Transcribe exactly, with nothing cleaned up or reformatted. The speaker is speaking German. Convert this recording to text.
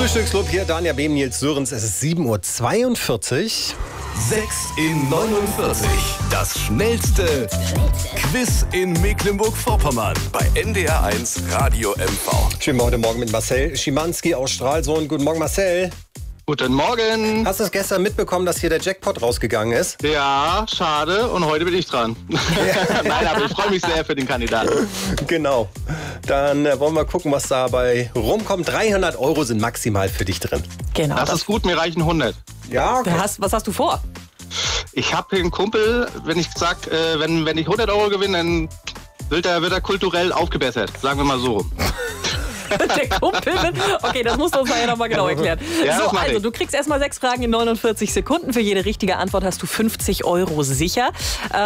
Frühstücksclub hier, Danja Behm, Nils Sörens. Es ist sieben Uhr zweiundvierzig. sechs in neunundvierzig. Das schnellste Quiz in Mecklenburg-Vorpommern. Bei N D R eins Radio M V. Schön, heute Morgen mit Marcel Schimanski aus Stralsund. Guten Morgen, Marcel. Guten Morgen. Hast du es gestern mitbekommen, dass hier der Jackpot rausgegangen ist? Ja, schade. Und heute bin ich dran. Nein, aber ich freue mich sehr für den Kandidaten. Genau. Dann äh, wollen wir gucken, was dabei rumkommt. dreihundert Euro sind maximal für dich drin. Genau. Das ist gut, mir reichen hundert. Ja, okay. Du hast, was hast du vor? Ich habe hier einen Kumpel, wenn ich sag, äh, wenn, wenn ich hundert Euro gewinne, dann wird er, wird er kulturell aufgebessert. Sagen wir mal so. Der Kumpel wird... Okay, das musst du uns ja nochmal genau erklären. Ja, so, das mach also ich. du kriegst erstmal sechs Fragen in neunundvierzig Sekunden. Für jede richtige Antwort hast du fünfzig Euro sicher.